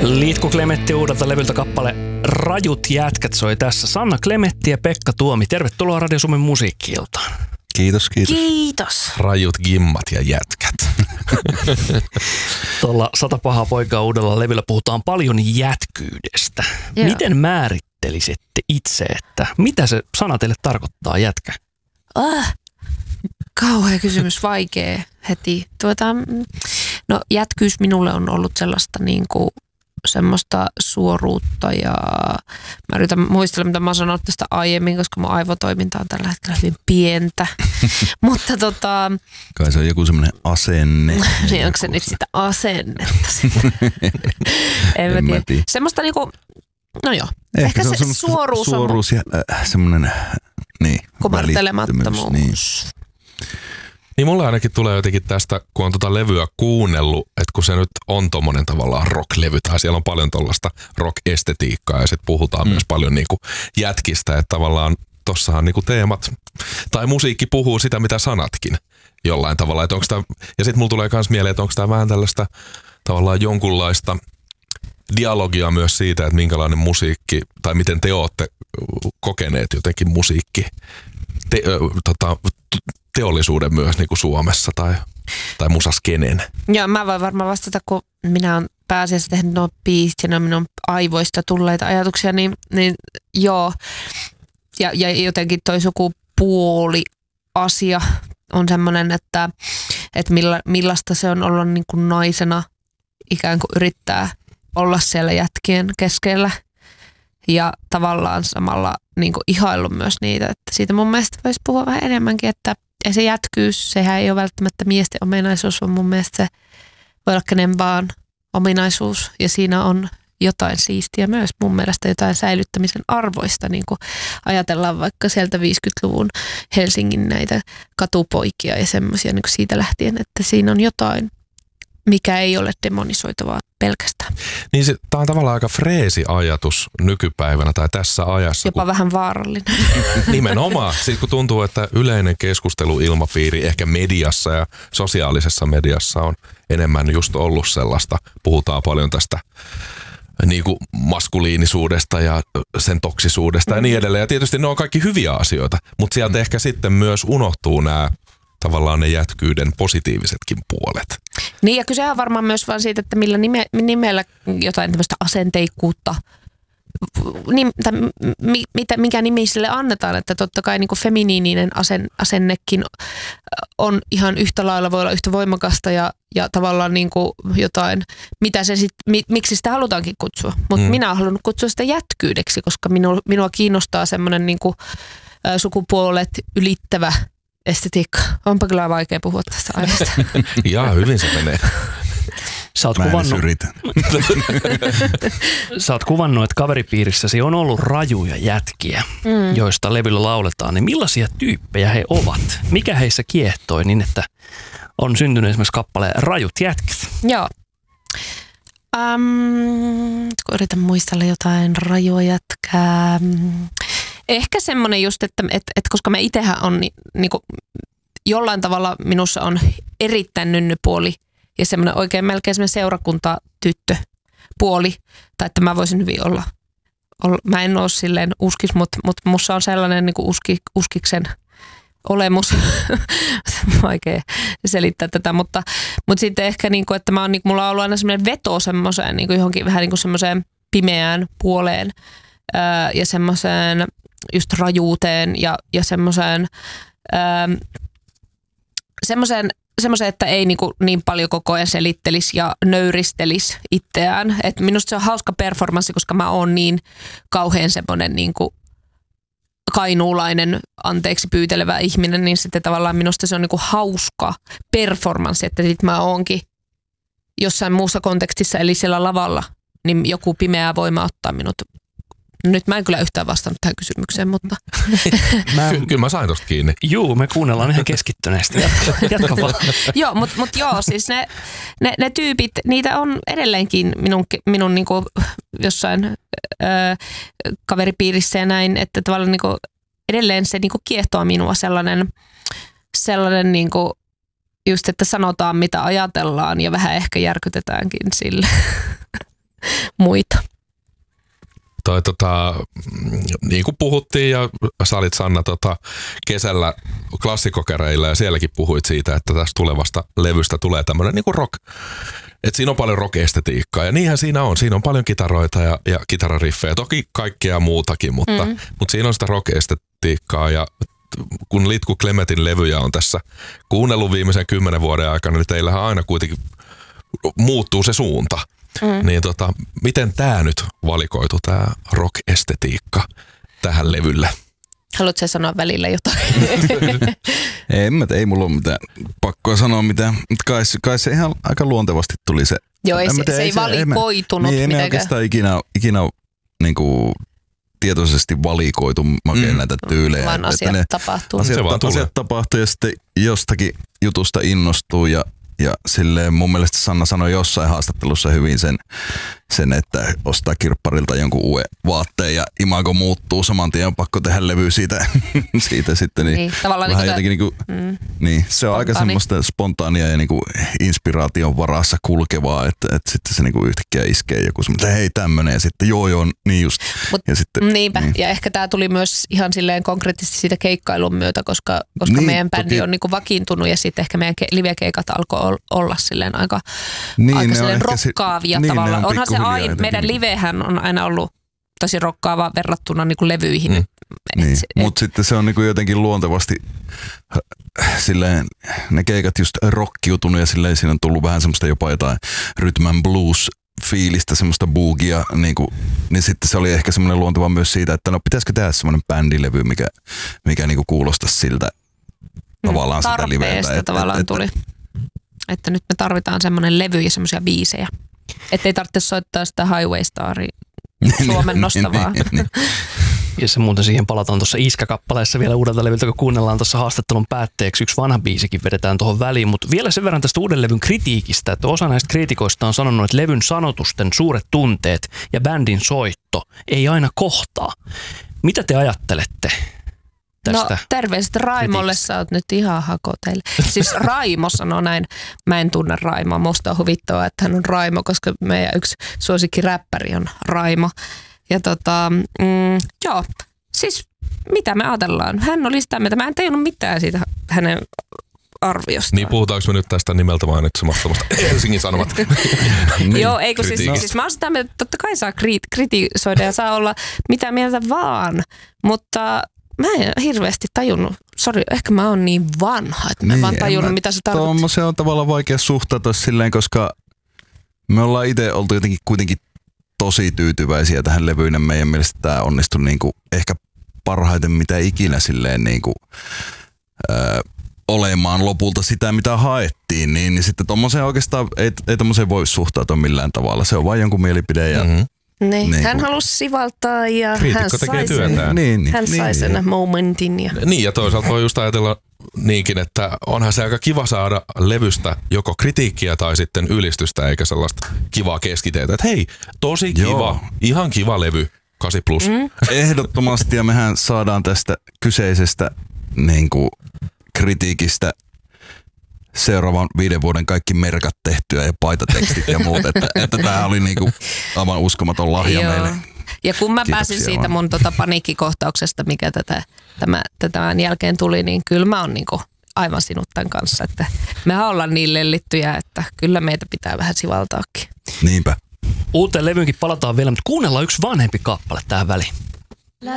Liitku Klemetti uudelta levyltä kappale Rajut jätkät soi tässä. Sanna Klemetti ja Pekka Tuomi, tervetuloa Radio Suomen musiikki-iltaan. Kiitos, kiitos. Kiitos. Rajut gimmat ja jätkät. Tuolla 100 pahaa poikaa uudella levyllä puhutaan paljon jätkyydestä. Joo. Miten määrittelisitte itse, että mitä se sana teille tarkoittaa, jätkä? Kauhea kysymys, vaikea heti. No jätkyys minulle on ollut sellaista niinku semmoista suoruutta ja mä yritän muistella, mitä mä oon sanonut tästä aiemmin, koska mun aivotoiminta on tällä hetkellä hyvin pientä. Mutta Kai se on joku semmoinen asenne. niin onko se nyt sitä asennetta? en mä tiedä. Semmoista niinku, no joo, ehkä se suoruus ja semmoinen kumartelemattomuus. Niin. Niin mulle ainakin tulee jotenkin tästä, kun on tota levyä kuunnellut, että kun se nyt on tommonen tavallaan rock-levy, tai siellä on paljon tollaista rock-estetiikkaa, ja sitten puhutaan myös paljon niinku jätkistä, että tavallaan tossahan niinku teemat, tai musiikki puhuu sitä, mitä sanatkin jollain tavalla. Että onks tää, ja sitten mulla tulee myös mieleen, että onko tämä vähän tällaista tavallaan jonkunlaista dialogia myös siitä, että minkälainen musiikki, tai miten te ootte kokeneet jotenkin musiikki, teollisuuden myös niin kuin Suomessa tai musaskenen. Joo, mä voin varmaan vastata, kun minä olen pääasiassa tehnyt nuo biisit ja ne on minun aivoista tulleita ajatuksia, niin joo. Ja jotenkin toi sukupuoli-asia on semmoinen, että millaista se on olla niin kuin naisena, ikään kuin yrittää olla siellä jätkien keskellä ja tavallaan samalla niin kuin ihaillut myös niitä. Että siitä mun mielestä voisi puhua vähän enemmänkin, että ei se jätkyys, sehän ei ole välttämättä miesten ominaisuus, vaan mun mielestä se voi olla kenen vaan ominaisuus ja siinä on jotain siistiä myös mun mielestä, jotain säilyttämisen arvoista, niin kuin ajatellaan vaikka sieltä 50-luvun Helsingin näitä katupoikia ja semmoisia niin kuin siitä lähtien, että siinä on jotain, mikä ei ole demonisoitavaa pelkästään. Niin tämä on tavallaan aika freesi ajatus nykypäivänä tai tässä ajassa. Jopa vähän vaarallinen. Nimenomaan. Siis kun tuntuu, että yleinen keskusteluilmapiiri ehkä mediassa ja sosiaalisessa mediassa on enemmän just ollut sellaista. Puhutaan paljon tästä niin kuin maskuliinisuudesta ja sen toksisuudesta ja niin edelleen. Ja tietysti ne on kaikki hyviä asioita, mutta sieltä ehkä sitten myös unohtuu nämä tavallaan ne jätkyyden positiivisetkin puolet. Niin ja kyse on varmaan myös vaan siitä, että millä nimellä jotain tämmöistä asenteikkuutta, mikä nimi sille annetaan, että totta kai niin kuin feminiininen asennekin on ihan yhtä lailla, voi olla yhtä voimakasta ja tavallaan niin kuin jotain, mitä se miksi sitä halutaankin kutsua. Mutta minä olen halunnut kutsua sitä jätkyydeksi, koska minua kiinnostaa semmoinen niin kuin sukupuolet ylittävä estetiikka. Onpa kyllä vaikea puhua tästä aiheesta. Jaa, hyvin se menee. Sä oot kuvannut, että kaveripiirissäsi on ollut rajuja jätkiä, joista levyllä lauletaan. Niin millaisia tyyppejä he ovat? Mikä heissä kiehtoi niin, että on syntynyt esimerkiksi kappale Rajut jätkät? Joo. Kun yritän muistella jotain rajua jätkää. Ehkä semmoinen just, että koska me itsehän on niinku, jollain tavalla minussa on erittäin nynnypuoli ja semmoinen oikein melkein semmoinen seurakuntatyttöpuoli, tai että mä voisin hyvin olla mä en ole silleen uskis, mutta musta on sellainen niinku uskiksen olemus. Vaikea selittää tätä, mutta sitten ehkä niinku, että mä oon, niinku, mulla on ollut aina semmoinen veto semmoiseen niinku johonkin vähän niinku semmoiseen pimeään puoleen ja semmoiseen just rajuuteen ja semmoiseen, että ei niin paljon koko ajan selittelisi ja nöyristelisi itseään. Et minusta se on hauska performanssi, koska mä oon niin kauhean semmoinen niinku kainuulainen, anteeksi pyytelevä ihminen, niin sitten tavallaan minusta se on niinku hauska performanssi, että sit mä oonkin jossain muussa kontekstissa, eli siellä lavalla, niin joku pimeä voima ottaa minut. Nyt mä en kyllä yhtään vastannut tähän kysymykseen, mutta... Kyllä mä sain tosta kiinni. Juu, me kuunnellaan ihan keskittyneesti. Jatka vaan. Joo, mutta joo, siis ne tyypit, niitä on edelleenkin minun niinku jossain kaveripiirissä ja näin, että tavallaan niinku edelleen se niinku kiehtoo minua sellainen niinku just, että sanotaan mitä ajatellaan ja vähän ehkä järkytetäänkin sille. muita. Niin kuin puhuttiin ja sä olit Sanna kesällä klassikokereilla ja sielläkin puhuit siitä, että tästä tulevasta levystä tulee tämmöinen niin kuin rock. Että siinä on paljon rock-estetiikkaa ja niinhän siinä on. Siinä on paljon kitaroita ja kitarariffejä, toki kaikkea muutakin, mutta siinä on sitä rock-estetiikkaa ja kun Litku Klemetin levyjä on tässä kuunnellut viimeisen 10 vuoden aikana, niin teillähän aina kuitenkin muuttuu se suunta. Niin miten tää nyt valikoitu, tää rock-estetiikka tähän levylle? Haluatko sä sanoa välillä jotain? Ei mulla ole mitään pakkoa sanoa mitään, mutta kai se ihan aika luontevasti tuli se. Joo, se ei valikoitunut mitenkään. Ei oikeastaan ikinä niinku tietoisesti valikoitu näitä tyylejä. Vaan asiat tapahtuu. Asiat tapahtuu ja sitten jostakin jutusta innostuu ja silleen mun mielestä Sanna sanoi jossain haastattelussa hyvin sen, että ostaa kirpparilta jonkun uuden vaatteen ja imago muuttuu saman tien, on pakko tehdä levy siitä sitten. Niin tavallaan niin, se on aika semmoista spontaania ja niinku inspiraation varassa kulkevaa, että sitten se niinku yhtäkkiä iskee joku semmoinen, hei tämmönen ja sitten joo, niin just. Ja sitten, niinpä, niin. Ja ehkä tää tuli myös ihan silleen konkreettisesti siitä keikkailun myötä, koska niin, meidän bändi on niinku vakiintunut ja sitten ehkä meidän live-keikat alkoi olla silleen aika silleen rokkaavia tavallaan. Onhan se meidän livehän on aina ollut tosi rokkaava verrattuna niinku levyihin. Mutta sitten se on niinku jotenkin luontevasti silleen, ne keikat just rockiutunut ja silleen siinä on tullut vähän semmoista jopa jotain rhythm and blues fiilistä, semmoista boogia, niin sitten se oli ehkä semmoinen luonteva myös siitä, että no pitäisikö tehdä semmoinen bändilevy, mikä niinku kuulostaisi siltä tavallaan sitä liveltä. Tavallaan tuli. Että nyt me tarvitaan semmoinen levy ja semmoisia biisejä. Että ei tarvitse soittaa sitä Highway Staria Suomen nostavaa. Ja se muuten siihen palataan tuossa Iskä-kappaleessa vielä uudelta levyltä, kun kuunnellaan tuossa haastattelun päätteeksi. Yksi vanha biisikin vedetään tuohon väliin, mutta vielä sen verran tästä uuden levyn kritiikistä, että osa näistä kriitikoista on sanonut, että levyn sanotusten suuret tunteet ja bändin soitto ei aina kohtaa. Mitä te ajattelette tästä? No terveiset Raimolle, sä oot nyt ihan hakoteille. Siis Raimo sanoo näin, mä en tunne Raimoa, musta on huvittavaa, että hän on Raimo, koska meidän yksi suosikkiräppäri on Raimo. Ja joo, siis mitä me ajatellaan? Hän oli sitä mieltä, mä en tajunnut mitään siitä hänen arviostaan. Niin puhutaanko me nyt tästä nimeltä mainitsemattomasta Helsingin Sanomat? Joo, eikö siis mä oon sitä mieltä, että totta kai saa kritisoida ja saa olla mitä mieltä vaan, mutta mä en hirveästi tajunnut. Sori, ehkä mä oon niin vanha, että mä en vaan tajunnut, mitä se tarkoittaa. Se on tavallaan vaikea suhtautua silleen, koska me ollaan itse oltu jotenkin kuitenkin tosi tyytyväisiä tähän levyyn ja meidän mielestä tämä onnistui niinku ehkä parhaiten mitä ikinä silleen niinku, olemaan lopulta sitä mitä haettiin, niin sitten tommoseen oikeastaan ei tommoseen voi suhtautua millään tavalla. Se on vain jonkun mielipide ja niin, hän halusi sivaltaa ja hän sai sen momentin. Niin ja toisaalta voi just ajatella niinkin, että onhan se aika kiva saada levystä joko kritiikkiä tai sitten ylistystä eikä sellaista kivaa keskiteetä. Että hei, tosi kiva, ihan kiva levy, 8+. Ehdottomasti ja mehän saadaan tästä kyseisestä niinku kritiikistä seuraavan 5 vuoden kaikki merkat tehtyä ja paitatekstit ja muut, että tämä oli niinku aivan uskomaton lahja meille. Ja kun mä pääsin siitä mun paniikkikohtauksesta, mikä tämän jälkeen tuli, niin kyllä mä oon niinku aivan sinut tämän kanssa, että mehän ollaan niin lellittyjä, että kyllä meitä pitää vähän sivaltaakin. Niinpä. Uuteen levyynkin palataan vielä, mutta kuunnellaan yksi vanhempi kappale tähän väliin.